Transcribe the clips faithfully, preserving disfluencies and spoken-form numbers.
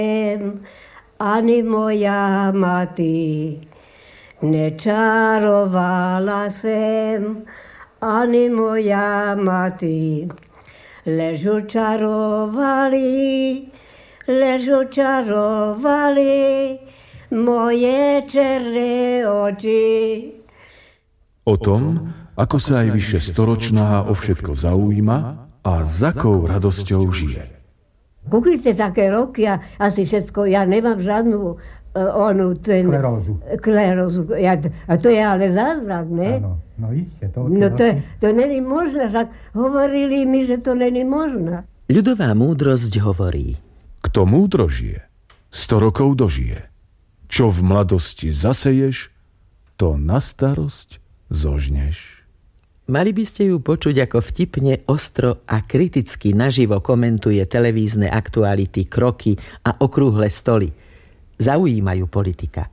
Ani moja mati nečarovala sem, ani moja mati. Ležu čarovali, ležu čarovali moje černé oči. O tom, ako sa aj vyše storočná o všetko zaujíma a za akou radosťou žije. Kúknite také roky a asi všetko, ja nemám žiadnu uh, onu, ten... Klerózu. Klerózu. Ja, a to je ale zázrak, ne? Áno, no iste. To, no to, to není možné, však hovorili mi, že to není možné. Ľudová múdrosť hovorí: Kto múdro žije, sto rokov dožije. Čo v mladosti zaseješ, to na starosť zožneš. Mali by ste ju počuť, ako vtipne, ostro a kriticky naživo komentuje televízne aktuality, kroky a okrúhle stoly. Zaujímajú politika.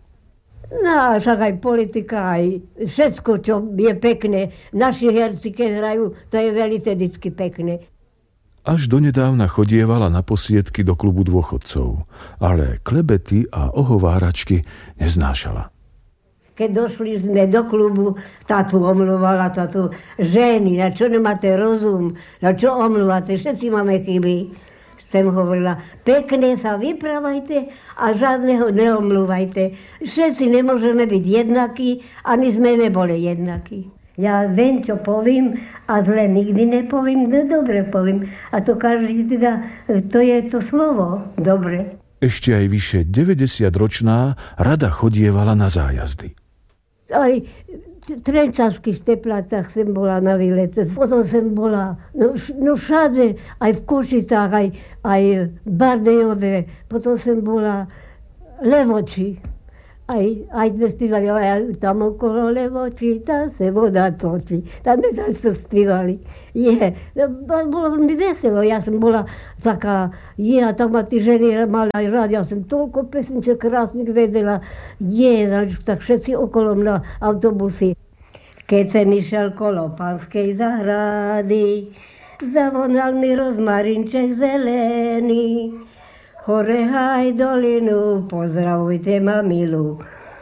No, však aj politika, aj všetko, čo je pekné. Naši herci, keď hrajú, to je veľmi vždycky pekné. Až donedávna chodievala na posiedky do klubu dôchodcov, ale klebety a ohováračky neznášala. Keď došli sme do klubu, tátu omluvala, tátu ženy, na čo nemáte rozum, na čo omluvate, všetci máme chyby. Sem hovorila, pekne sa vyprávajte a žiadneho neomluvajte. Všetci nemôžeme byť jednakí, ani sme neboli jednakí. Ja viem, čo poviem a zle nikdy nepoviem, no dobre poviem. A to každý teda, to je to slovo, dobre. Ešte aj vyše deväťdesiatročná rada chodievala na zájazdy. Aj v Trenčanských Teplácach som bola na výlete, potom som bola no, no všade, aj v Košicách, aj, aj v Bardejove, potom som bola Levoči. Aj, aj sme spívali, aj tam okolo Levoči, tam sa voda točí. Tam sme tam to spívali. Je, bolo mi veselo, ja som bola taká, je, a tam ma tí ženy mali aj rád, ja som toľko pesniček krásnych vedela, je, tak všetci okolo na autobusy. Keď som išiel kolo Panskej zahrady, zavonal mi rozmarinček zelený. Hore haj dolinu, pozdravujte ma milú,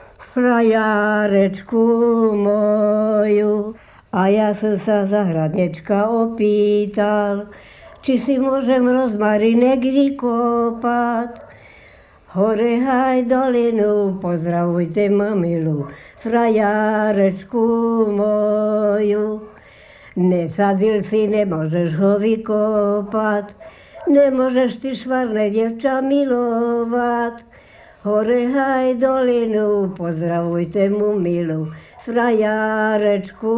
frajárečku moju. A ja som sa zahradnečka opýtal, či si môžem rozmarinek vykopať. Hore haj dolinu, pozdravujte ma milú, frajárečku moju. Nesadil si, nemôžeš ho vykopať, nemôžeš ty švarné dievča milovať. Hore haj dolinu, pozdravujte mu milú, frajárečku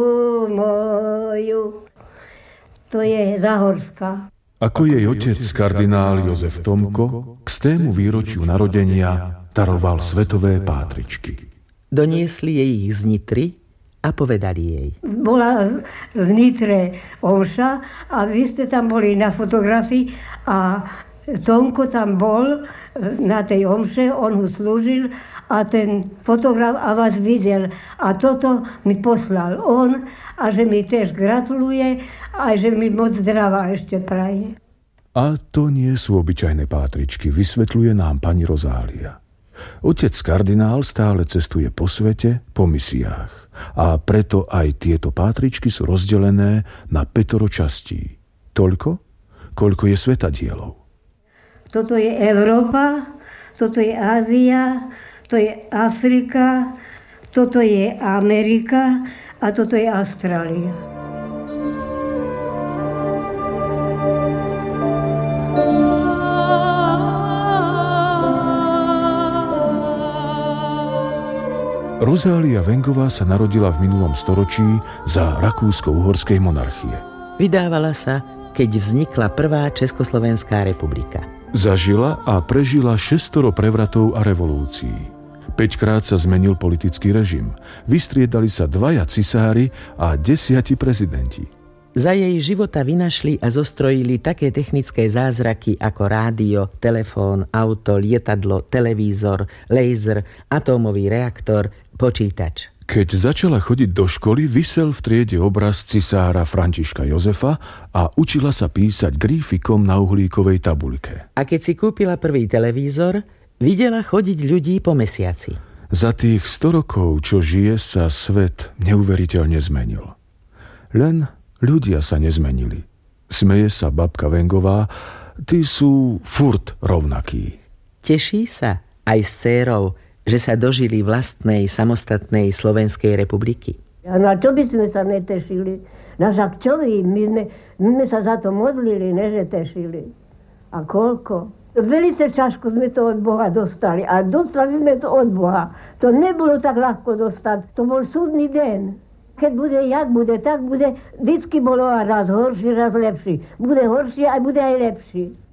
moju. To je Zahorská. Ako jej otec, kardinál Jozef Tomko, k stému výročiu narodenia daroval svetové pátričky. Doniesli jej ich z Nitry a povedali jej. Bola v Nitre omša a vy ste tam boli na fotografii a Tomko tam bol na tej omše, on ho slúžil a ten fotograf a vás videl. A toto mi poslal on a že mi tiež gratuluje a že mi moc zdravá ešte praje. A to nie sú obyčajné pátričky, vysvetľuje nám pani Rozália. Otec kardinál stále cestuje po svete, po misiách. A preto aj tieto pátričky sú rozdelené na pätoro častí. Toľko, koľko je svetadielov. Toto je Európa, toto je Ázia, to je Afrika, toto je Amerika a toto je Austrália. Rozália Vengová sa narodila v minulom storočí za rakúsko-uhorskej monarchie. Vydávala sa, keď vznikla prvá Československá republika. Zažila a prežila šestoro prevratov a revolúcií. Päťkrát sa zmenil politický režim. Vystriedali sa dvaja cisári a desiati prezidenti. Za jej života vynašli a zostrojili také technické zázraky ako rádio, telefón, auto, lietadlo, televízor, laser, atómový reaktor, počítač. Keď začala chodiť do školy, visel v triede obraz cisára Františka Jozefa a učila sa písať grífikom na uhlíkovej tabuľke. A keď si kúpila prvý televízor, videla chodiť ľudí po mesiaci. Za tých sto rokov, čo žije, sa svet neuveriteľne zmenil. Len ľudia sa nezmenili. Smeje sa babka Vengová, tí sú furt rovnakí. Teší sa aj s dcérou, že sa dožili vlastnej samostatnej Slovenskej republiky. A na čo by sme sa netešili? Na však čo vy? My sme, my sme sa za to modlili, ne že tešili. A koľko? Velice ťažko sme to od Boha dostali. A dostali sme to od Boha. To nebolo tak ľahko dostať. To bol súdny deň. Keď bude, jak bude, tak bude. Vždycky bolo a raz horší, raz lepší. Bude horší a bude aj lepší.